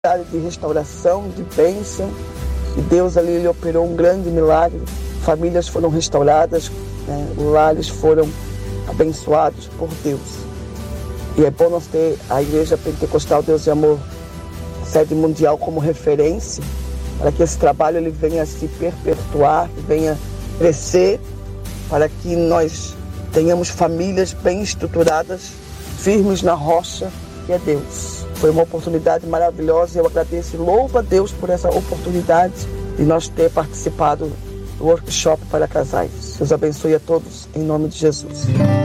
de restauração, de bênção, e Deus ali ele operou um grande milagre. Famílias foram restauradas, lares foram abençoados por Deus. E é bom nós ter a Igreja Pentecostal Deus de Amor, sede mundial, como referência, para que esse trabalho ele venha a se perpetuar, venha crescer, para que nós tenhamos famílias bem estruturadas, firmes na rocha, que é Deus. Foi uma oportunidade maravilhosa e eu agradeço e louvo a Deus por essa oportunidade de nós ter participado do workshop para casais. Deus abençoe a todos, em nome de Jesus.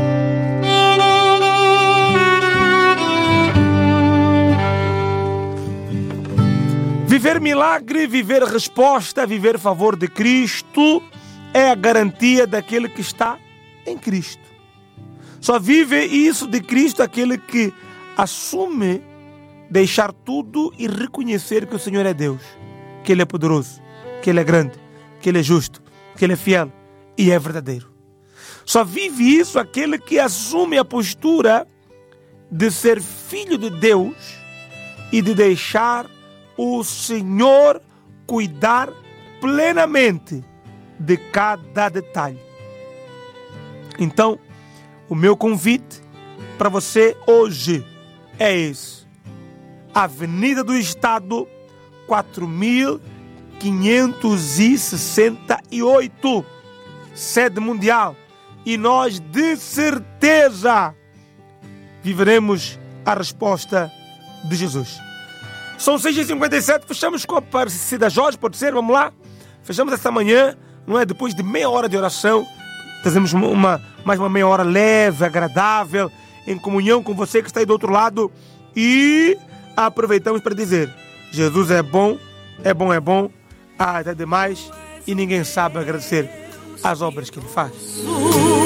Viver milagre, viver resposta, viver favor de Cristo é a garantia daquele que está em Cristo. Só vive isso de Cristo aquele que assume deixar tudo e reconhecer que o Senhor é Deus, que Ele é poderoso, que Ele é grande, que Ele é justo, que Ele é fiel e é verdadeiro. Só vive isso aquele que assume a postura de ser filho de Deus e de deixar o Senhor cuidar plenamente de cada detalhe. Então, o meu convite para você hoje é esse. Avenida do Estado, 4568, sede mundial. E nós, de certeza, viveremos a resposta de Jesus. São 6h57, fechamos com a Aparecida Jorge, pode ser? Vamos lá? Fechamos esta manhã, não é? Depois de meia hora de oração, trazemos mais uma meia hora leve, agradável, em comunhão com você que está aí do outro lado. E aproveitamos para dizer: Jesus é bom, é bom, é bom, até demais, e ninguém sabe agradecer as obras que Ele faz.